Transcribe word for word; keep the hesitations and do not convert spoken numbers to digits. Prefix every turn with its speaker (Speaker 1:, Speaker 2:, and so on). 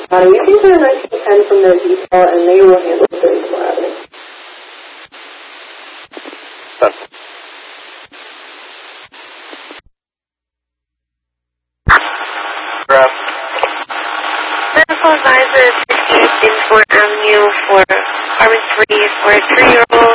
Speaker 1: about it. We can turn nine to ten from their detail, and they will handle thirty-four hours.
Speaker 2: Medical advisor sixty-eight in Fort Avenue for Carbon three for a three-year-old